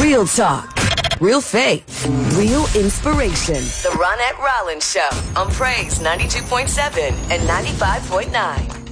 Real talk, real faith, real inspiration. The Ronette Rollins Show on Praise 92.7 and 95.9.